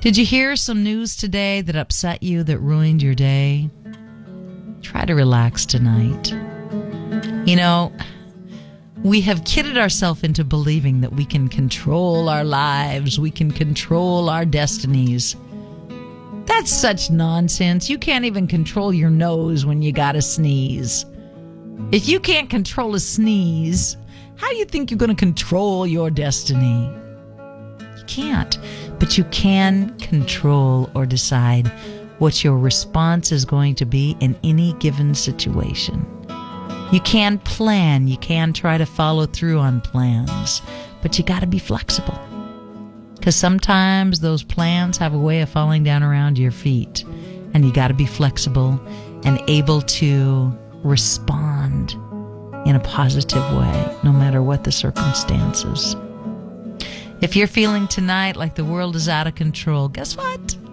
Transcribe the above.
Did you hear some news today that upset you, that ruined your day? Try to relax tonight. You know, we have kidded ourselves into believing that we can control our lives, we can control our destinies. That's such nonsense. You can't even control your nose when you gotta sneeze. If you can't control a sneeze, how do you think you're going to control your destiny? You can't. But you can control or decide what your response is going to be in any given situation. You can plan. You can try to follow through on plans. But you got to be flexible. Because sometimes those plans have a way of falling down around your feet. And you got to be flexible and able to respond in a positive way, no matter what the circumstances. If you're feeling tonight like the world is out of control, guess what?